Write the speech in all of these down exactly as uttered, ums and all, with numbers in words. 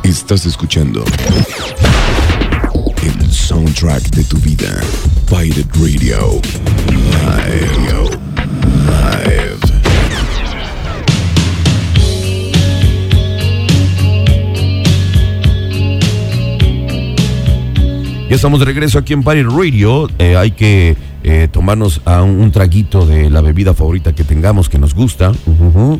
Estás escuchando el soundtrack de tu vida. Pirate Radio Live. Live. Ya estamos de regreso aquí en Pirate Radio. Eh, hay que eh, tomarnos a un, un traguito de la bebida favorita que tengamos, que nos gusta. Uh-huh.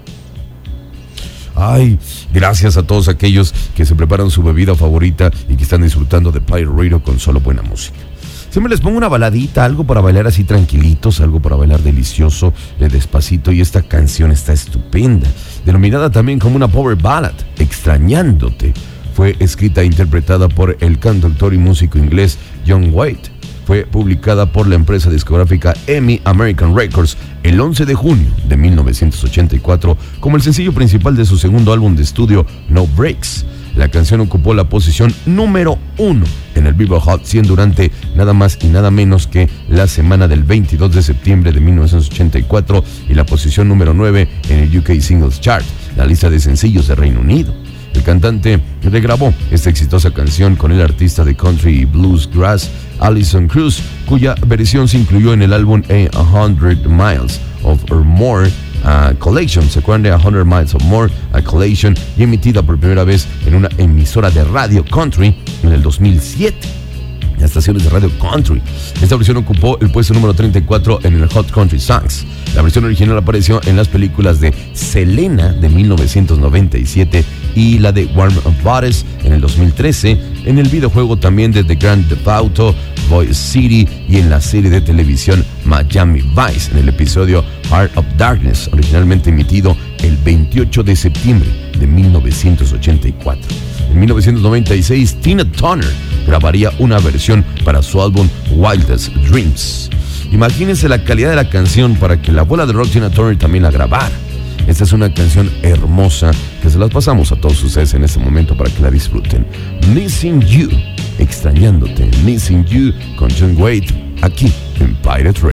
Ay, gracias a todos aquellos que se preparan su bebida favorita y que están disfrutando de Pirate Radio con solo buena música. Siempre les pongo una baladita, algo para bailar así tranquilitos, algo para bailar delicioso, de despacito. Y esta canción está estupenda, denominada también como una power ballad, Extrañándote. Fue escrita e interpretada por el cantautor y músico inglés John Waite. Fue publicada por la empresa discográfica E M I American Records el once de junio de mil novecientos ochenta y cuatro como el sencillo principal de su segundo álbum de estudio No Breaks. La canción ocupó la posición número uno en el Billboard Hot cien durante nada más y nada menos que la semana del veintidós de septiembre de mil novecientos ochenta y cuatro y la posición número nueve en el U K Singles Chart, la lista de sencillos de Reino Unido. El cantante regrabó esta exitosa canción con el artista de country y bluesgrass Alison Krauss, cuya versión se incluyó en el álbum A Hundred Miles of or More uh, Collection. ¿Se acuerdan de A Hundred Miles of More a Collection? Y emitida por primera vez en una emisora de radio country en el dos mil siete. Las estaciones de radio country. Esta versión ocupó el puesto número treinta y cuatro en el Hot Country Songs. La versión original apareció en las películas de Selena de mil novecientos noventa y siete y la de Warm Bodies en el dos mil trece, en el videojuego también de The Grand Theft Auto, Vice City y en la serie de televisión Miami Vice en el episodio Heart of Darkness, originalmente emitido el veintiocho de septiembre de mil novecientos ochenta y cuatro. En mil novecientos noventa y seis, Tina Turner grabaría una versión para su álbum Wildest Dreams. Imagínense la calidad de la canción para que la abuela de rock Tina Turner también la grabara. Esta es una canción hermosa que se las pasamos a todos ustedes en este momento para que la disfruten. Missing You, Extrañándote, Missing You con John Waite, aquí en Pirate Radio.